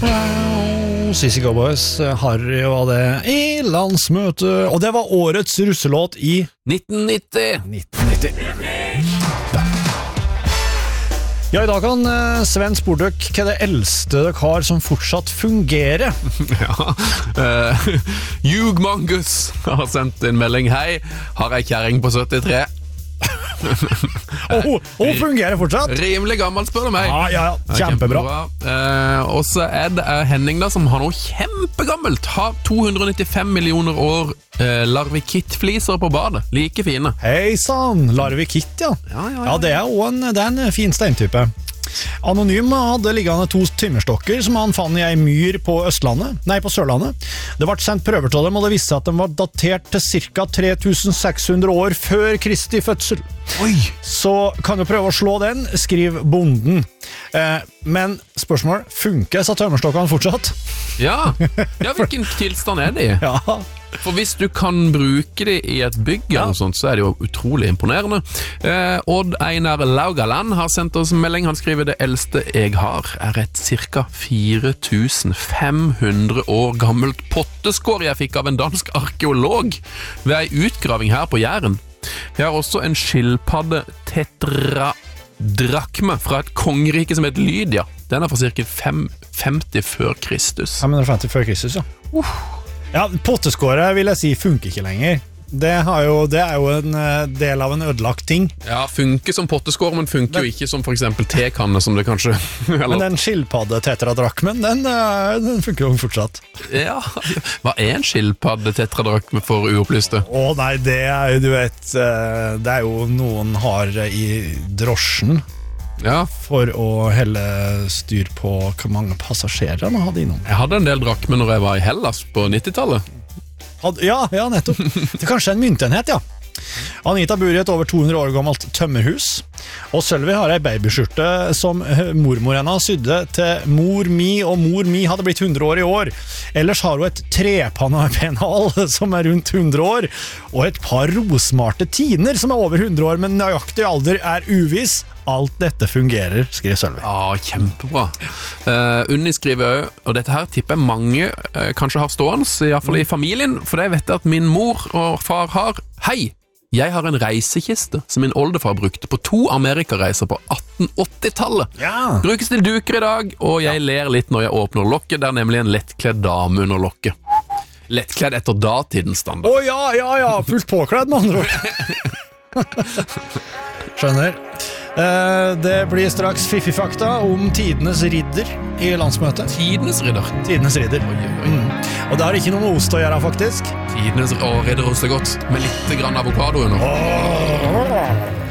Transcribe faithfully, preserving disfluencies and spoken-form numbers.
Sissy Cowboys, Harry var det i landsmøte, og det var årets russelåt i nitten nitti. nitten nitti. Ja, i dag kan Sven spore dere hva det eldste dere har som fortsatt fungerer. Ja, uh, Jugmangus har sendt en melding. Hei, har jeg kjæring på syttitre? Og hun, hun fungerer fortsatt. Rimelig gammel, spør du meg. Ja, ja, ja. Kjempebra. uh, Og så er det Henning da, som har noe kjempegammelt. Har to hundre nittifem millioner år uh, Larvikit-fliser på badet. Like fine. Hei sann, Larvikit, ja. Ja, ja, ja. Ja, det er også en, det er en fin steintype. Anonym hadde liggende to tømmerstokker som han fann i ei myr på Østlandet, nei på Sørlandet. Det ble sendt prøver til dem, og det viste seg at de var datert til ca. tre tusen seks hundre år før Kristi fødsel. Oi! Så kan du prøve å slå den, skriv bonden. Eh, men spørsmål, funker disse tømmerstokkene fortsatt? Ja, ja, hvilken tilstand er de? Ja. For hvis du kan bruke det i et bygg eller noe sånt, så er det jo utrolig imponerende. Eh, Odd Einar Laugaland har sendt oss en melding. Han skriver: det eldste jeg har er et ca. fire tusen fem hundre år gammelt potteskår jeg fikk av en dansk arkeolog ved ei utgraving her på Jæren. Jeg har også en skilpadde tetradrakme fra et kongerike som heter Lydia. Den er fra ca. fem femti før Kristus. fem femti før Kristus, ja. Uh. Ja, potteskåret vil jeg si funker ikke lenger. Det, har jo, det er jo en del av en ødelagt ting. Ja, funker som potteskår, men funker den, jo ikke som for eksempel tekanne, som det kanskje... Eller... Men den skilpadde-tetradrakmen, den, den funker jo fortsatt. Ja, hva er en skilpadde-tetradrakme for uopplyste? Å nei, det er jo, du vet, det er jo noen har i drosjen. Ja. For å helle styr på hvor mange passasjerer man hadde innom. Jeg hadde en del drakmer når jeg var i Hellas på nittitallet. Ja, ja, nettopp. Det er kanskje en myntenhet, ja. Anita bor i et over to hundre år gammelt tømmerhus, og Sølvi har ei babyskjorte som mormor henne sydde til mor mi, og mor mi hadde blitt hundre år i år. Ellers har hun et trepannepennal som er rundt hundre år, og et par rosmarte tiner som er over hundre år, men nøyaktig alder er uviss. Alt dette fungerer, skriver Sølvi. Ja, kjempebra. Uh, Unni skriver, og dette her tipper jeg mange uh, kanskje har stående, i hvert fall i familien, for det vet jeg at min mor og far har. Hei! Jeg har en reisekiste som min oldefar brukte på to Amerikareiser på atten åtti-tallet. Ja. Brukes til duker i dag, og jeg ja. ler litt når jeg åpner lokket. Det er nemlig en lettkledd dame under lokket. Lettkledd etter datidens standard. Å oh, ja, ja, ja, fullt påkledd med andre ord. Skjønner. Uh, det blir straks fiffifakta om tidenes ridder i landsmøtet. Tidenes ridder? Tidenes ridder. Oi, oi, oi. Mm. Og det har ikke noe med ost å gjøre, faktisk. Tidenes ridder ost er godt, med litt grann avokado under. Oh.